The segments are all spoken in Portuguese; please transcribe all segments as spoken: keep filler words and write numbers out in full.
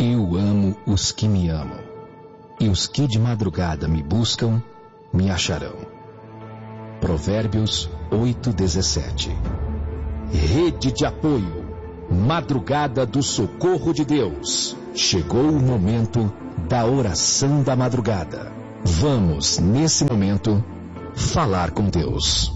Eu amo os que me amam, e os que de madrugada me buscam, me acharão. Provérbios oito, dezessete. Rede de apoio, Madrugada do Socorro de Deus. Chegou o momento da oração da madrugada. Vamos, nesse momento, falar com Deus.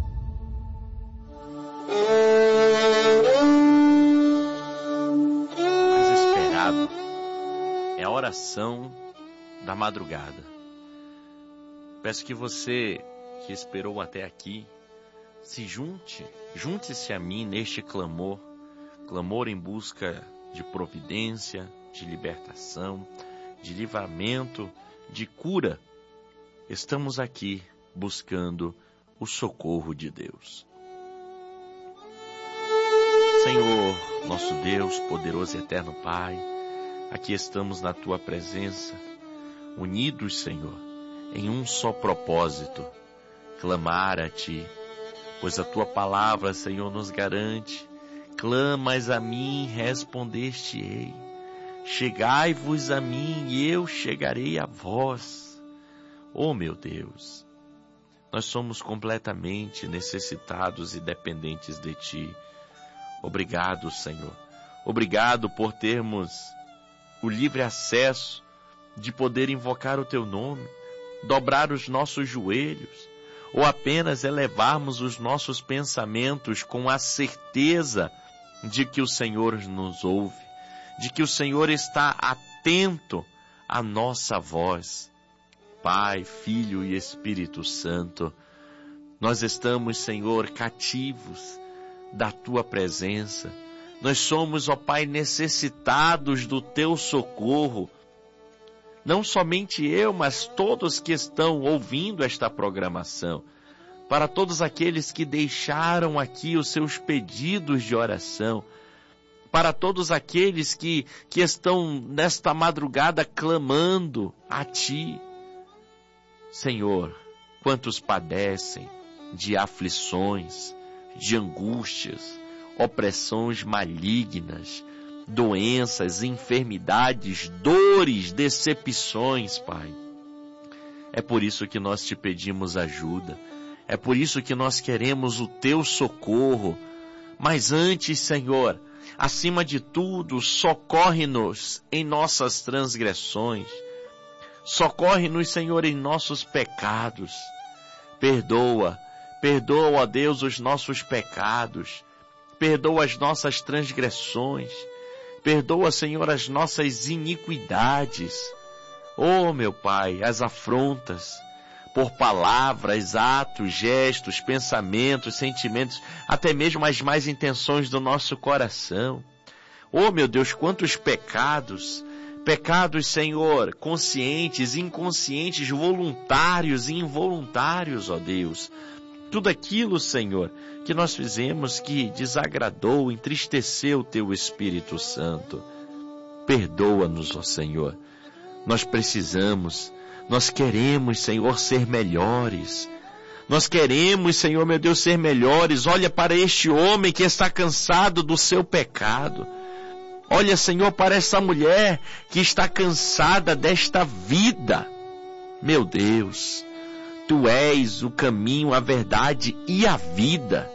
Mais esperado é a oração da madrugada. Peço que você que esperou até aqui se junte, junte-se a mim neste clamor, clamor em busca de providência, de libertação, de livramento, de cura. Estamos aqui buscando o socorro de Deus. Senhor, nosso Deus, poderoso e eterno Pai, aqui estamos na Tua presença, unidos, Senhor, em um só propósito, clamar a Ti, pois a Tua palavra, Senhor, nos garante: clamas a mim, respondeste-ei. Chegai-vos a mim, e eu chegarei a vós. Oh, meu Deus, nós somos completamente necessitados e dependentes de Ti. Obrigado, Senhor. Obrigado por termos o livre acesso de poder invocar o Teu nome, dobrar os nossos joelhos, ou apenas elevarmos os nossos pensamentos com a certeza de que o Senhor nos ouve, de que o Senhor está atento à nossa voz. Pai, Filho e Espírito Santo, nós estamos, Senhor, cativos da Tua presença. Nós somos, ó Pai, necessitados do Teu socorro. Não somente eu, mas todos que estão ouvindo esta programação. Para todos aqueles que deixaram aqui os seus pedidos de oração. Para todos aqueles que, que estão nesta madrugada clamando a Ti. Senhor, quantos padecem de aflições, de angústias, opressões malignas, doenças, enfermidades, dores, decepções, Pai. É por isso que nós Te pedimos ajuda. É por isso que nós queremos o Teu socorro. Mas antes, Senhor, acima de tudo, socorre-nos em nossas transgressões. Socorre-nos, Senhor, em nossos pecados. Perdoa, perdoa, ó Deus, os nossos pecados. Perdoa as nossas transgressões. Perdoa, Senhor, as nossas iniquidades. Oh, meu Pai, as afrontas por palavras, atos, gestos, pensamentos, sentimentos, até mesmo as más intenções do nosso coração. Oh, meu Deus, quantos pecados, pecados, Senhor, conscientes, inconscientes, voluntários e involuntários, ó Deus. Tudo aquilo, Senhor, que nós fizemos que desagradou, entristeceu o Teu Espírito Santo. Perdoa-nos, ó Senhor. Nós precisamos, nós queremos, Senhor, ser melhores. Nós queremos, Senhor, meu Deus, ser melhores. Olha para este homem que está cansado do seu pecado. Olha, Senhor, para essa mulher que está cansada desta vida. Meu Deus, Tu és o caminho, a verdade e a vida.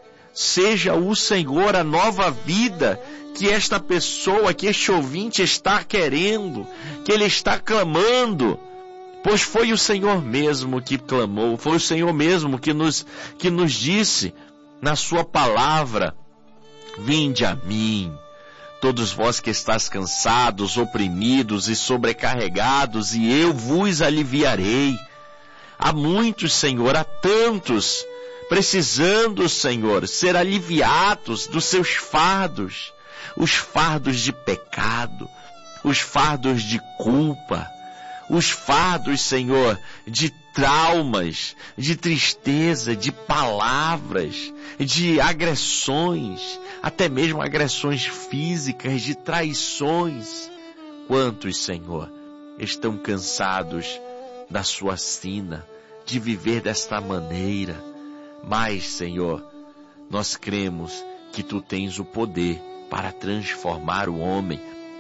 Seja o Senhor a nova vida que esta pessoa, que este ouvinte está querendo, que ele está clamando. Pois foi o Senhor mesmo que clamou, foi o Senhor mesmo que nos, que nos disse na Sua palavra: vinde a mim, todos vós que estáis cansados, oprimidos e sobrecarregados, e eu vos aliviarei. Há muitos, Senhor, há tantos, precisando, Senhor, ser aliviados dos seus fardos, os fardos de pecado, os fardos de culpa, os fardos, Senhor, de traumas, de tristeza, de palavras, de agressões, até mesmo agressões físicas, de traições. Quantos, Senhor, estão cansados da sua sina, de viver desta maneira? Mas, Senhor, nós cremos que Tu tens o poder para transformar o homem,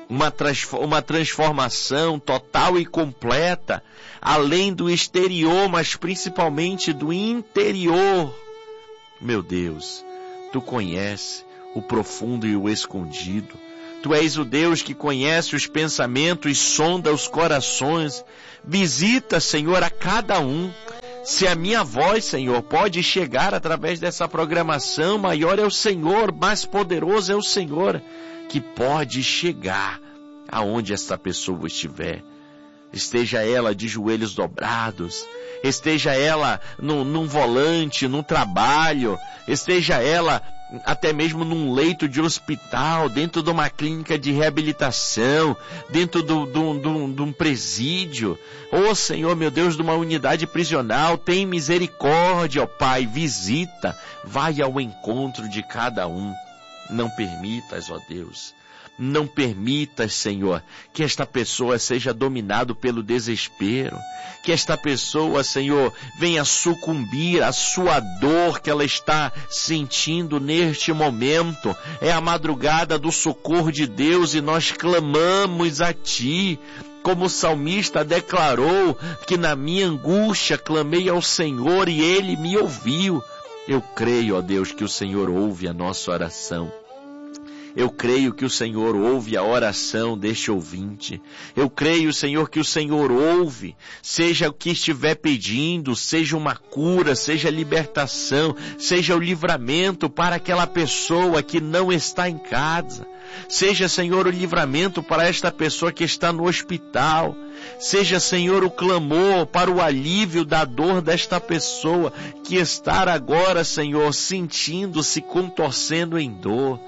uma, uma transformação total e completa, além do exterior, mas principalmente do interior. Meu Deus, Tu conheces o profundo e o escondido. Tu és o Deus que conhece os pensamentos, sonda os corações. Visita, Senhor, a cada um. Se a minha voz, Senhor, pode chegar através dessa programação, maior é o Senhor, mais poderoso é o Senhor, que pode chegar aonde esta pessoa estiver. Esteja ela de joelhos dobrados, esteja ela no, num volante, num trabalho, esteja ela até mesmo num leito de hospital, dentro de uma clínica de reabilitação, dentro de do, do, do, do um presídio. Ô Senhor, meu Deus, de uma unidade prisional, tem misericórdia, ó Pai, visita, vai ao encontro de cada um. Não permitas, ó Deus, não permitas, Senhor, que esta pessoa seja dominada pelo desespero, que esta pessoa, Senhor, venha sucumbir à sua dor que ela está sentindo neste momento. É a madrugada do socorro de Deus e nós clamamos a Ti. Como o salmista declarou, que na minha angústia clamei ao Senhor e Ele me ouviu. Eu creio, ó Deus, que o Senhor ouve a nossa oração. Eu creio que o Senhor ouve a oração deste ouvinte. Eu creio, Senhor, que o Senhor ouve, seja o que estiver pedindo, seja uma cura, seja libertação, seja o livramento para aquela pessoa que não está em casa. Seja, Senhor, o livramento para esta pessoa que está no hospital. Seja, Senhor, o clamor para o alívio da dor desta pessoa que está agora, Senhor, sentindo-se contorcendo em dor.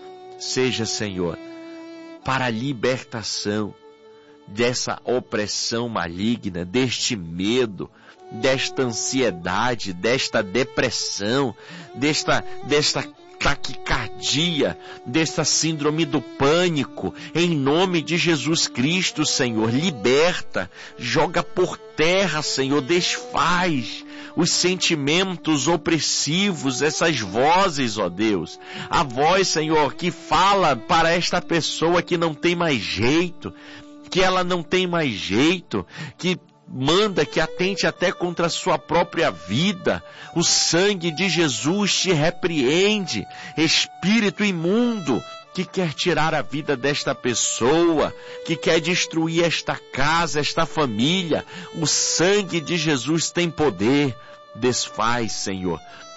Seja, Senhor, para a libertação dessa opressão maligna, deste medo, desta ansiedade, desta depressão, desta, desta taquicardia, desta síndrome do pânico. Em nome de Jesus Cristo, Senhor, liberta, joga por terra, Senhor, desfaz os sentimentos opressivos, essas vozes, ó Deus. A voz, Senhor, que fala para esta pessoa que não tem mais jeito, que ela não tem mais jeito, que manda que atente até contra a sua própria vida. O sangue de Jesus te repreende, espírito imundo, que quer tirar a vida desta pessoa, que quer destruir esta casa, esta família. O sangue de Jesus tem poder. Desfaz, Senhor,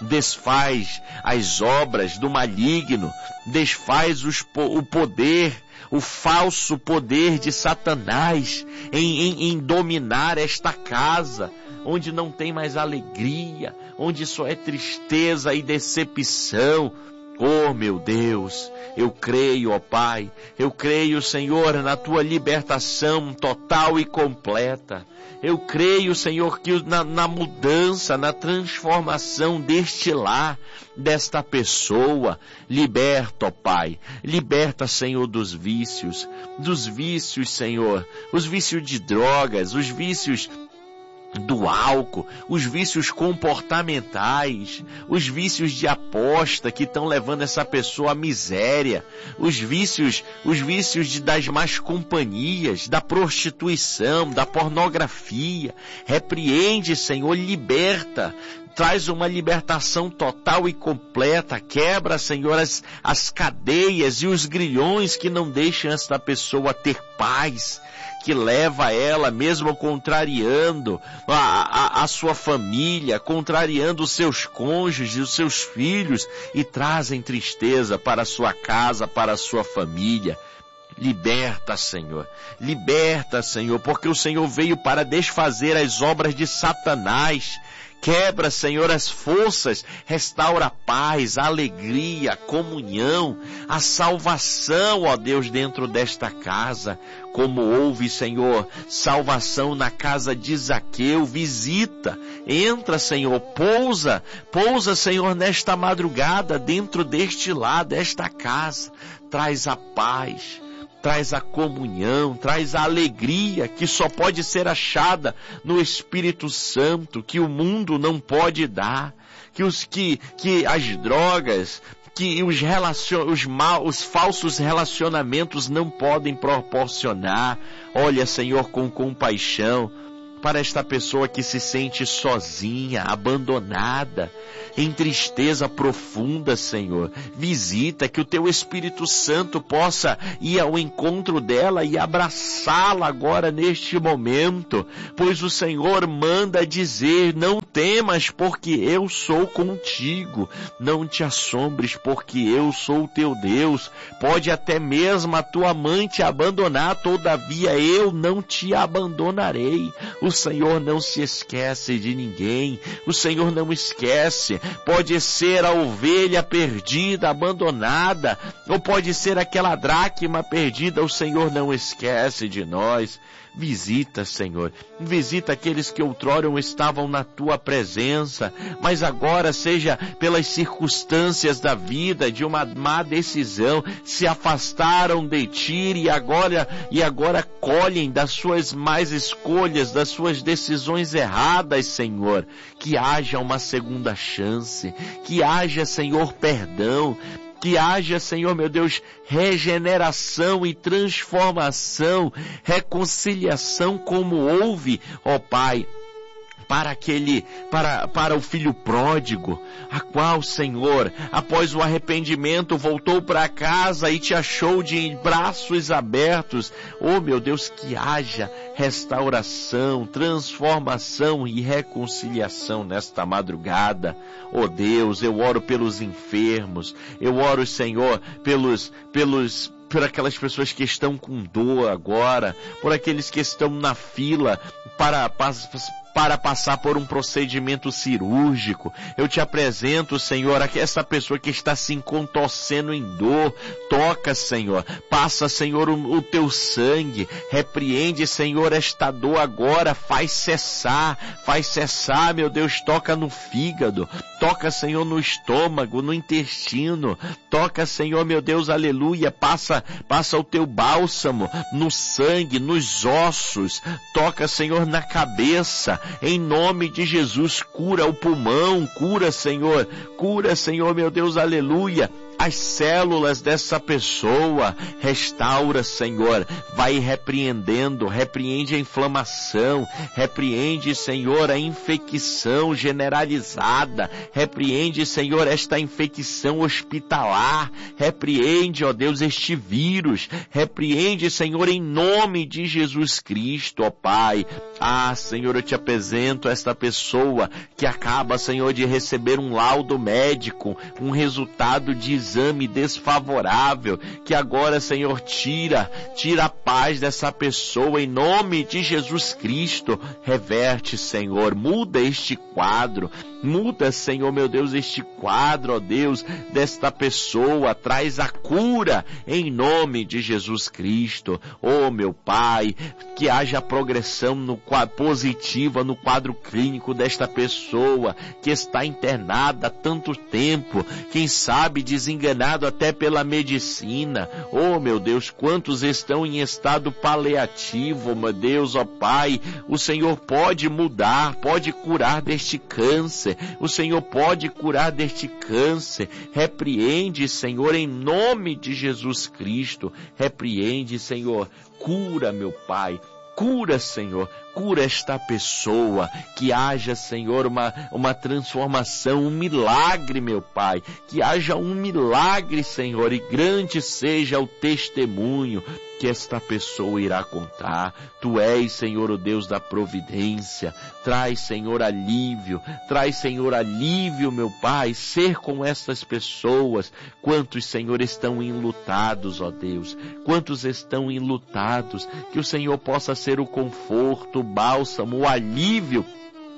desfaz as obras do maligno, desfaz os, o poder, o falso poder de Satanás em, em, em dominar esta casa, onde não tem mais alegria, onde só é tristeza e decepção. Oh, meu Deus, eu creio, ó Pai, eu creio, Senhor, na Tua libertação total e completa. Eu creio, Senhor, que na, na mudança, na transformação deste lar, desta pessoa. Liberta, ó Pai, liberta, Senhor, dos vícios, dos vícios, Senhor, os vícios de drogas, os vícios do álcool, os vícios comportamentais, os vícios de aposta que estão levando essa pessoa à miséria, os vícios, os vícios de, das más companhias, da prostituição, da pornografia. Repreende, Senhor, liberta, traz uma libertação total e completa, quebra, Senhor, as, as cadeias e os grilhões que não deixam esta pessoa ter paz, que leva ela, mesmo contrariando a, a, a sua família, contrariando os seus cônjuges, os seus filhos, e trazem tristeza para a sua casa, para a sua família. Liberta, Senhor, liberta, Senhor, porque o Senhor veio para desfazer as obras de Satanás. Quebra, Senhor, as forças, restaura a paz, a alegria, a comunhão, a salvação, ó Deus, dentro desta casa. Como houve, Senhor, salvação na casa de Zaqueu, visita, entra, Senhor, pousa, pousa, Senhor, nesta madrugada, dentro deste lar, desta casa, traz a paz, traz a comunhão, traz a alegria que só pode ser achada no Espírito Santo, que o mundo não pode dar, que, os, que, que as drogas que os, relacion... os, mal... os falsos relacionamentos não podem proporcionar. Olha, Senhor, com compaixão para esta pessoa que se sente sozinha, abandonada, em tristeza profunda, Senhor. Visita, que o Teu Espírito Santo possa ir ao encontro dela e abraçá-la agora neste momento, pois o Senhor manda dizer: não temas, porque eu sou contigo. Não te assombres, porque eu sou o teu Deus. Pode até mesmo a tua mãe te abandonar, todavia eu não te abandonarei. O Senhor não se esquece de ninguém. O Senhor não esquece. Pode ser a ovelha perdida, abandonada, ou pode ser aquela dracma perdida. O Senhor não esquece de nós. Visita, Senhor, visita aqueles que outrora estavam na Tua presença, mas agora, seja pelas circunstâncias da vida, de uma má decisão, se afastaram de Ti e agora, e agora colhem das suas más escolhas, das suas decisões erradas, Senhor. Que haja uma segunda chance, que haja, Senhor, perdão, que haja, Senhor, meu Deus, regeneração e transformação, reconciliação como houve, ó Pai, para aquele, para, para o filho pródigo, a qual, Senhor, após o arrependimento, voltou para casa e te achou de braços abertos. Oh, meu Deus, que haja restauração, transformação e reconciliação nesta madrugada. Oh Deus, eu oro pelos enfermos, eu oro, Senhor, pelos, pelos, por aquelas pessoas que estão com dor agora, por aqueles que estão na fila para, para para passar por um procedimento cirúrgico. Eu te apresento, Senhor, essa pessoa que está se contorcendo em dor. Toca, Senhor. Passa, Senhor, o, o teu sangue. Repreende, Senhor, esta dor agora. Faz cessar. Faz cessar, meu Deus. Toca no fígado. Toca, Senhor, no estômago, no intestino. Toca, Senhor, meu Deus, aleluia. Passa, passa o teu bálsamo no sangue, nos ossos. Toca, Senhor, na cabeça. Em nome de Jesus, cura o pulmão, cura, Senhor, cura, Senhor, meu Deus, aleluia, as células dessa pessoa. Restaura, Senhor, vai repreendendo, repreende a inflamação, repreende, Senhor, a infecção generalizada, repreende, Senhor, esta infecção hospitalar, repreende, ó Deus, este vírus, repreende, Senhor, em nome de Jesus Cristo, ó Pai. Ah, Senhor, eu te apresento esta pessoa que acaba, Senhor, de receber um laudo médico, um resultado de exame desfavorável, que agora, Senhor, tira, tira a paz dessa pessoa em nome de Jesus Cristo. Reverte, Senhor, muda este quadro, muda, Senhor, meu Deus, este quadro, ó Deus, desta pessoa, traz a cura em nome de Jesus Cristo. Oh, meu Pai, que haja progressão no quadro, positiva no quadro clínico desta pessoa que está internada há tanto tempo, quem sabe desenganado até pela medicina. Oh, meu Deus, quantos estão em estado paliativo, meu Deus, ó Pai, o Senhor pode mudar, pode curar deste câncer, o Senhor pode curar deste câncer. Repreende, Senhor, em nome de Jesus Cristo, repreende, Senhor, cura, meu Pai, cura, Senhor, cura esta pessoa, que haja, Senhor, uma, uma transformação, um milagre, meu Pai, que haja um milagre, Senhor, e grande seja o testemunho que esta pessoa irá contar. Tu és, Senhor, o Deus da providência. Traz, Senhor, alívio, traz, Senhor, alívio, meu Pai, ser com estas pessoas. Quantos, Senhor, estão enlutados, ó Deus, quantos estão enlutados, que o Senhor possa ser o conforto, o bálsamo, o alívio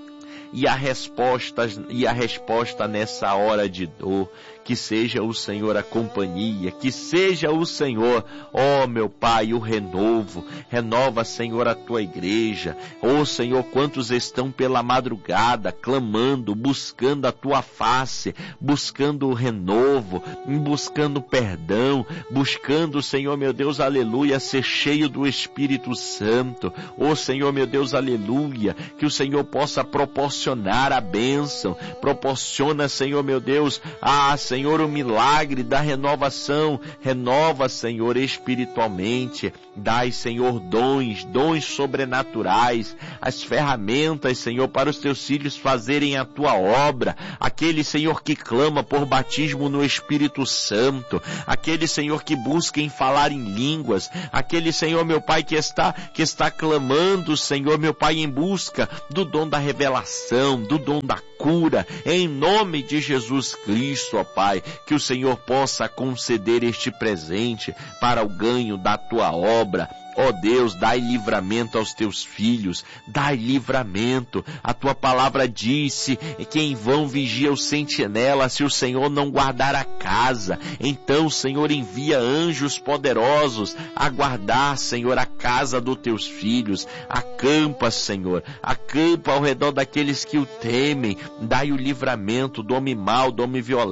e a resposta, e a resposta nessa hora de dor. Que seja o Senhor a companhia, que seja o Senhor, ó meu Pai, o renovo. Renova, Senhor, a tua igreja. Ó Senhor, quantos estão pela madrugada clamando, buscando a tua face, buscando o renovo, buscando perdão, buscando, Senhor, meu Deus, aleluia, ser cheio do Espírito Santo. Ó Senhor, meu Deus, aleluia, que o Senhor possa proporcionar a bênção. Proporciona, Senhor, meu Deus, ah, Senhor, Senhor, o milagre da renovação. Renova, Senhor, espiritualmente. Dai, Senhor, dons, dons sobrenaturais, as ferramentas, Senhor, para os teus filhos fazerem a tua obra. Aquele, Senhor, que clama por batismo no Espírito Santo. Aquele, Senhor, que busca em falar em línguas. Aquele, Senhor, meu Pai, que está, que está clamando, Senhor, meu Pai, em busca do dom da revelação, do dom da cura, em nome de Jesus Cristo, ó Pai, que o Senhor possa conceder este presente para o ganho da tua obra. Ó Deus, dai livramento aos teus filhos, dai livramento. A tua palavra disse que em vão vigia o sentinela se o Senhor não guardar a casa. Então, Senhor, envia anjos poderosos a guardar, Senhor, a casa dos teus filhos. Acampa, Senhor, acampa ao redor daqueles que o temem. Dai o livramento do homem mau, do homem violento.